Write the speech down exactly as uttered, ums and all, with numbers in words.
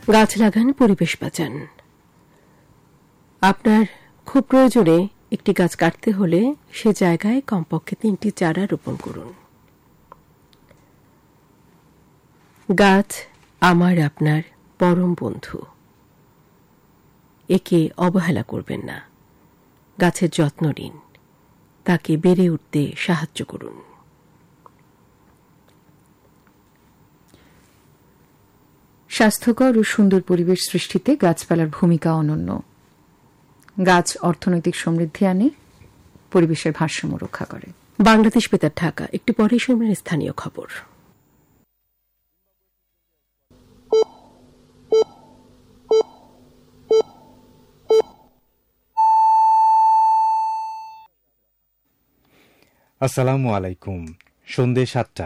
গাছ লাগান, পরিবেশ বাঁচান। আপনার খুব প্রয়োজনে একটি গাছ কাটতে হলে সে জায়গায় কমপক্ষে তিনটি চারা রোপণ করুন। গাছ আমার আপনার পরম বন্ধু, একে অবহেলা করবেন না। গাছের যত্ন নিন, তাকে বেড়ে উঠতে সাহায্য করুন। স্বাস্থ্যকর ও সুন্দর পরিবেশ সৃষ্টিতে গাছপালার ভূমিকা অনন্য। গাছ অর্থনৈতিক সমৃদ্ধি আনে, পরিবেশের ভারসাম্য রক্ষা করে। বাংলাদেশ বেতার ঢাকা। একটু পরেই শুনবেন স্থানীয় খবর। আসসালামু আলাইকুম। সন্ধ্যে সাতটা।